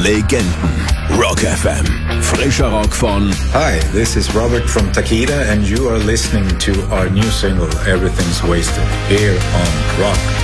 Legenden. Rock FM. Frischer Rock von... Hi, this is Robert from Takida and you are listening to our new single, Everything's Wasted, here on Rock